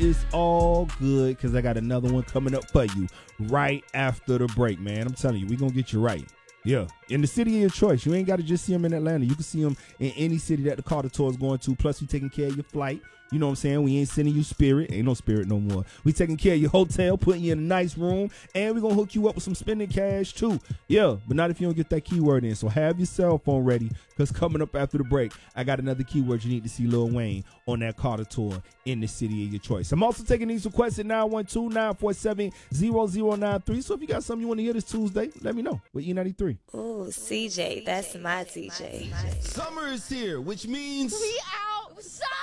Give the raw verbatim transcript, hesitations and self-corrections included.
it's all good because I got another one coming up for you right after the break, man. I'm telling you, we going to get you right. Yeah, in the city of your choice. You ain't got to just see them in Atlanta. You can see them in any city that the Carter Tour is going to. Plus, we taking care of your flight. You know what I'm saying? We ain't sending you Spirit. Ain't no Spirit no more. We taking care of your hotel, putting you in a nice room, and we going to hook you up with some spending cash, too. Yeah, but not if you don't get that keyword in. So have your cell phone ready, because coming up after the break, I got another keyword you need to see Lil Wayne on that Carter Tour in the city of your choice. I'm also taking these requests at nine one two, nine four seven, zero zero nine three. So if you got something you want to hear this Tuesday, let me know with E ninety-three. Ooh, C J, that's my D J. Summer is here, which means we outside.